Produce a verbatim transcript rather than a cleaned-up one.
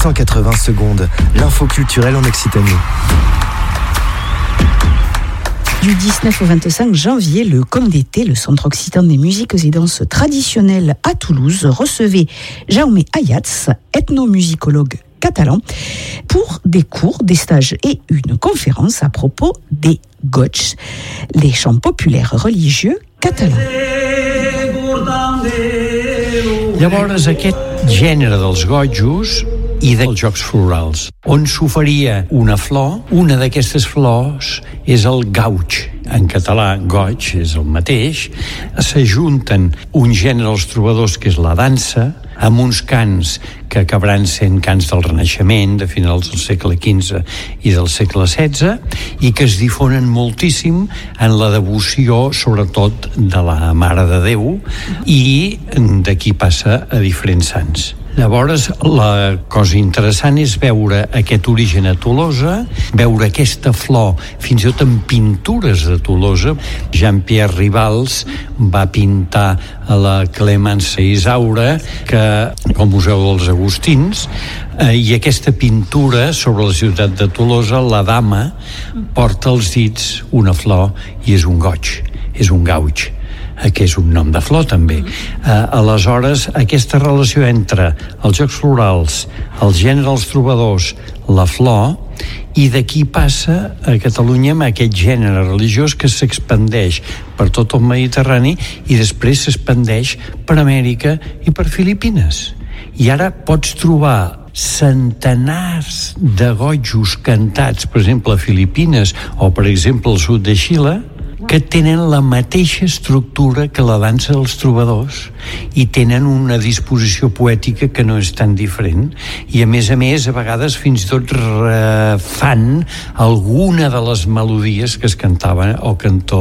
cent quatre-vingts secondes, l'info culturelle en Occitanie. Du dix-neuf au vingt-cinq janvier, le C O M d'été, le Centre occitan des musiques et danses traditionnelles à Toulouse, recevait Jaume Ayats, ethnomusicologue catalan, pour des cours, des stages et une conférence à propos des goigs, les chants populaires religieux catalans. Llavors, aquest gènere dels gojos i dels jocs florals, on s'oferia una flor, una d'aquestes flors és el gauch. En català, goig és el mateix. S'ajunten un gènere als trobadors, que és la dansa, amb uns cants que acabaran sent cants del Renaixement, de finals del segle quinze i del segle setze, i que es difonen moltíssim en la devoció, sobretot, de la Mare de Déu, i d'aquí passa a diferents sants. Llavors, la cosa interessant és veure aquest origen a Tolosa, veure aquesta flor fins i tot en pintures de Tolosa. Jean-Pierre Ribals va pintar a la Clemença Isaura, que al Museu dels Agustins, eh, i aquesta pintura sobre la ciutat de Tolosa, la dama porta als dits una flor i és un goig, és un gauch, que és un nom de flor també. Eh, aleshores, aquesta relació entre els jocs florals, el gènere dels trobadors, la flor, i d'aquí passa a Catalunya amb aquest gènere religiós que s'expandeix per tot el Mediterrani i després s'expandeix per Amèrica i per Filipines. I ara pots trobar centenars de gojos cantats, per exemple, a Filipines o, per exemple, al sud de Xile, que tenen la mateixa estructura que la dansa dels trobadors i tenen una disposició poètica que no és tan diferent, i a més a més a vegades fins i tot refan alguna de les melodies que es cantaven al cantó